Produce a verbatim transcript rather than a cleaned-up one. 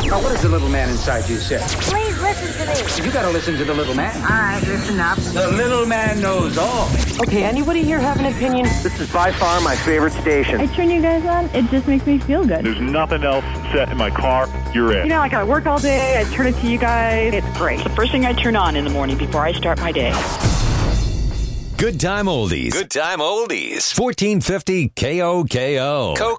Now, what does the little man inside you say? Please listen to me. You gotta listen to the little man. All right, listen up. The little man knows all. Okay, anybody here have an opinion? This is by far my favorite station. I turn you guys on, it just makes me feel good. There's nothing else set in my car. You're it. You know, like I work all day, I turn it to you guys. It's great. The first thing I turn on in the morning before I start my day. Good time oldies. Good time oldies. fourteen fifty K O K O. Coke